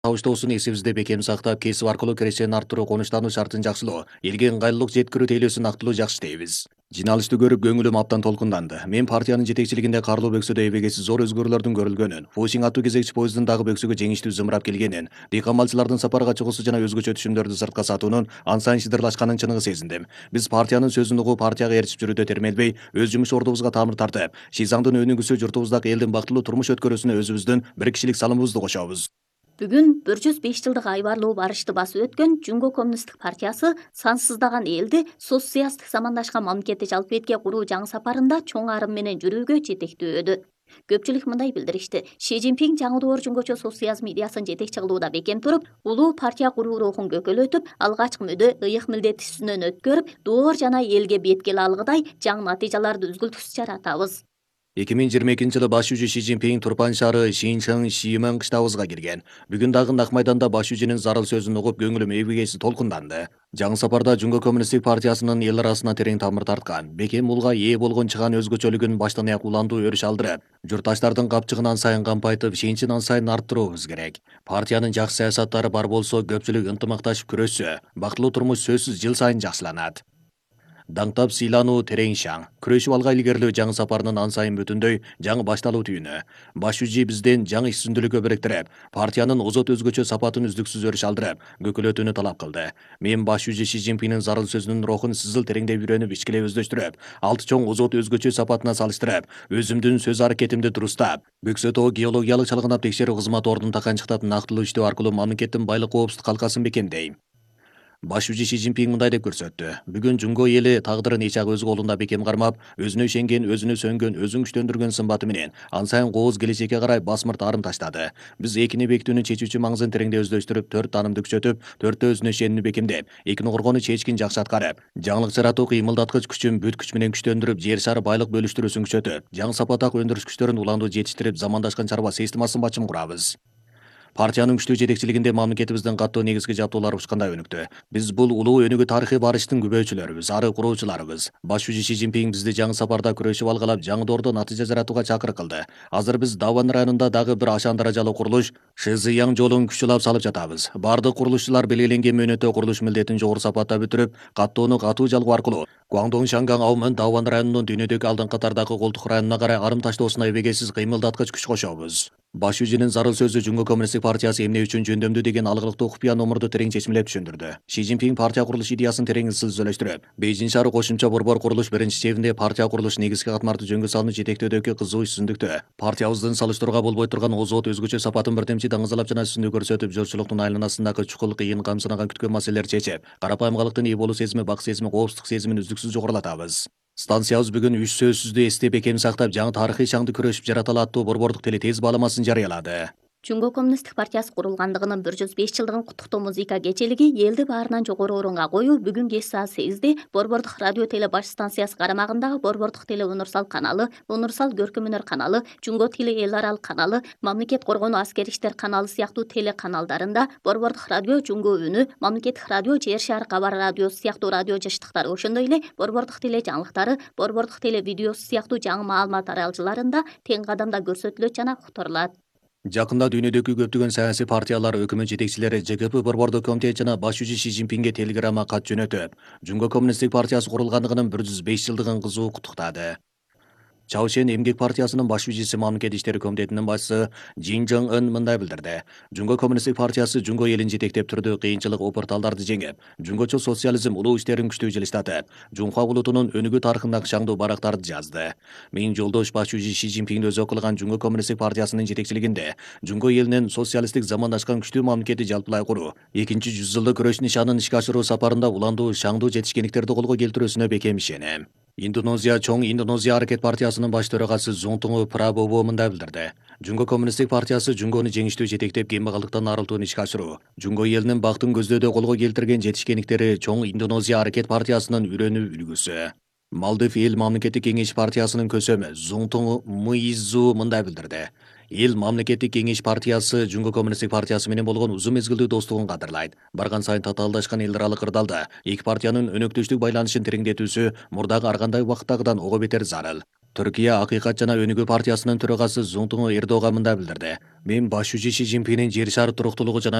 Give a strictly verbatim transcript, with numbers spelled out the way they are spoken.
табыштоосун эсибизде бекем сактап, кесип аркылуу кирешени арттыруу, конуштануу шартын жакшылоо, элге ыңгайлуулук жеткирүү тейлөөсүн актылуу жакшы дейбиз. Жиналышты көрүп көңүлүм абдан толкунданды. Мен партиянын жетекчилигинде карлуу бөксөдө эбегеси зор өзгөрүүлөрдүн көрүлгөнүн, Фусинг аттуу кезекчи поезддин дагы бөксөгө жеңиштүү зымырап келгенин, дыйкан малчылардын сапарга чыгуусу жана өзгөчө түшүмдөрдү сыртка сатуунун ан сайын шыдырлашканын чыныгы сезиндим. Биз партиянын сөзүн угуп, партияга ээрчип жүрүүдө термелбей, өз жумуш ордубузга тамыр тартып, шизаңдын өнүгүүсү, журтубуздагы элдин бактылуу турмуш өткөрүүсүнө өзүбүздүн бир кишилик салымыбызды кошобуз. Бүгүн бир жүз беш жылдык айбарлуу барышты басып өткөн Жумго коммунисттик партиясы сансыздаган элди социалисттик замандашкан мамлекетти жалпы куруу жаңы сапарында чоң арым менен жүрүүгө жетектөөдү. Көпчүлүк мындай билдиришти: Ши Цзиньпин жаңы доор жумгочо социализм идеясын жетекчи кылууда бекем туруп, улуу партия куруу рухун көкөлөтүп, алгачкы мүдө ыйык милдет үстүнөн өткөрүп, доор жана элге беткеле алгыдай жаңы натыйжаларды үзгүлтүксүз жаратабыз. эки миң жыйырма экинчи жылы баш жүзү Ши Цзиньпин Турпан шаары Шинчэн Шимэн кыштабыбызга кирген. Бүгүн дагы Ак майданда баш жүзүнүн зарыл сөзүн угуп, көңүлүм эбегейси толкунданды. Жаңы сапарда Жумго коммунисттик партиясынын эл арасына терең тамыр тарткан, бекем улга ээ болгон чыгаан өзгөчөлүгүн баштан аяк уландуу өрүш алдырып, журтташтардын капчыгын ан сайын кампайтып, ишенчин ан сайын арттыруубуз керек. Партиянын жакшы саясаттары бар болсо, көпчүлүк ынтымакташып күрөшсө, бактылуу турмуш сөзсүз жыл сайын жакшыланат. Даңтап сыйлануу терең шаң, күрөшүп алга илгерилөө жаңы сапарынын ан сайын бүтүндөй жаңы башталуу түйүнү. Баш жүзү бизден жаңы иш сүндүлүккө бириктирип, партиянын озот өзгөчө сапатын үздүксүз өрүш алдырып, көкөлөтүүнү талап кылды. Мен баш жүзү Ши Цзиньпиндин зарыл сөзүнүн рухун сызыл тереңдеп үйрөнүп, ичкилеп өздөштүрүп, алты чоң озот өзгөчө сапатына салыштырып, өзүмдүн сөз аракетимди дурустап, Бөксөтөө геологиялык чалгынап текшерүү кызматы ордун таканчыктап, нактылуу иштөө аркылуу мамлекеттин байлык коопсуздук калкасын бекемдейм. Баш жүзү Ши Цзиньпин мындай деп көрсөттү: Бүгүн Жумго эли тагдырын эч ак өз колунда бекем кармап, өзүнө ишенген, өзүнө сөнгөн, өзүн күчтөндүргөн сымбаты менен ан сайын кооз келечекке карай басмырт арым таштады. Биз экини бекитүүнүн чечүүчү маңызын тереңдеп өздөштүрүп, төрт таанымды күчөтүп, төрттөө өзүнө ишенимди бекемдеп, экини коргоону чечкин жакшы аткарып, жаңылык жаратуу кыймылдаткыч күчүн бүт күч менен күчтөндүрүп, жер шары байлык бөлүштүрүүсүн күчөтүп, жаңы сапатак өндүрүш күчтөрүн уландуу жетиштирип, замандашкан чарба системасын бачым курабыз. Партиянын күчтүү жетекчилигинде мамлекетибиздин каттуу негизги жабдуулары учкандай өнүктү. Биз бул улуу өнүгүү тарыхый барыштын күбөчүлөрүбүз, ары куруучуларыбыз. Баш жүзү Ши Цзиньпин бизди жаңы сапарда күрөшүп алгалап, жаңы доордо натыйжа жаратууга чакырык кылды. Азыр биз Даван районунда дагы бир ашан даражалуу курулуш Шызыяң жолун күчүлап салып жатабыз. Бардык курулушчулар белгиленген мөөнөттө курулуш милдетин жогору сапатта бүтүрүп, каттоону катуу жалгоо аркылуу Гуандong Шанган аумын Даван районунун дүйнөдөгү алдыңкы катардагы колтук районуна карай арым таштоосуна эбегейсиз кыймылдаткыч күч кошобуз. Баш жүзүнүн зарыл сөзү Жумго коммунисттик партиясы эмне үчүн жөндөмдүү деген алгылыктуу купуя номурду терең чечимлеп түшүндүрдү. Ши Цзиньпин партия курулуш идеясын терең изилдөштүрүп, Бейжиң шаары кошумча борбор курулуш биринчи чебинде партия курулуш негизги катмарды жөнгө салууну жетектөөдөгү кызуу иш сүндүктө партиябыздын салыштырууга болбой турган озот өзгөчө сапатын бирдемчи даңгызалап жана үстүндүү көрсөтүп, журтчулуктун айланасындагы чукул, кыйын, камсынаган күткөн маселелерди чечип, карапайымгалыктын ээ болуу сезими, бак сезими, коопсуздук сезимин үздүксүз жогорулатабыз. Станциябыз бүгүн үч сөзсүздү эсте бекем сактап, жаңы тарыхый шаңды күрөшүп жараталы аттуу борбордук теле тез бааламасын жарыялады. Жумго коммунисттик партиясы курулгандыгынын бир жүз беш жылдыгын куттуктоо музыка кечелиги элди баарынан жогору орунга коюу бүгүн кеч саат сегизде борбордук радио теле баш станциясы карамагындагы борбордук теле универсал каналы, универсал көркөм өнөр каналы, Жумго теле эл аралык каналы, мамлекет коргонуу аскер иштер каналы сыяктуу теле каналдарында, борбордук радио Жумго үнү, мамлекеттик радио Жер шаар кабар радиосу сыяктуу радио жыштыктары, ошондой эле борбордук теле жаңылыктары, борбордук теле видеосу сыяктуу жаңы маалымат аралжыларында тең кадамда көрсөтүлөт жана уктурулат. Жакында дүйнөдөгү көптөгөн саясий партиялар, өкмөт жетекчилери, Ж К П борбордук комитет жана баш жүзү Ши Цзиньпинге телеграмма кат жөнөтүп, Жумго коммунисттик партиясы курулгандыгынын бир жүз беш жылдыгын кызуу куттуктады. Чаошен эмгек партиясынын баш жүзүсү мамлекет иштери комитетинин башчысы Жин Жон Ын мындай билдирди: Жумго коммунисттик партиясы Жумго элин жетектеп турду, кыйынчылык, опурталдарды жеңип, жумгочо социализм улуу иштерин күчтүү жылыштатып, Жумха улутунун өнүгүү тарыхындагы шаңдуу барактарды жазды. Менин жолдош баш жүзү Ши Цзиньпинди өзү кылган Жумго коммунисттик партиясынын жетекчилигинде Жумго элинин социалисттик замандашкан күчтүү мамлекетти жалпылай куруу, экинчи жүз жылдык күрөш нишанын ишке ашыруу сапарында уландуу, шаңдуу жетишкендиктерди колго келтирүүсүнө бекем ишенем. Индонезия чоң Индонезия аракет партиясынын баш төрагасы Зонтоңу Прабобо мындай билдирди: Жумго коммунисттик партиясы Жумгону жеңиштүү жетектеп, кембагалдыктан арылтууну ишке ашыруу, Жумго элинин бактын көздөдө колго келтирген жетишкендиктери чоң Индонезия аракет партиясынын үйрөнүү үлгүсү. Малдив эл мамлекеттик кеңеш партиясынын көсөмү Зонтоңу Муизу мындай билдирди: Эл мамлекеттик кеңеш партиясы Жумго коммунисттик партиясы менен болгон узун мезгилдүү достугун кадырлайт. Барган сайын татаалдашкан эл аралык кырдаалда эки партиянын өнөктөштүк байланышын тереңдетүүсү мурдагы ар кандай убакыттагыдан ого бетер зарыл. Түркия Акыйкат жана Өнүгүү партиясынын төрагасы Зуңтуң Эрдоган мындай билдирди. Мен баш жүзү Ши Цзиньпиндин жер шары туруктуулугу жана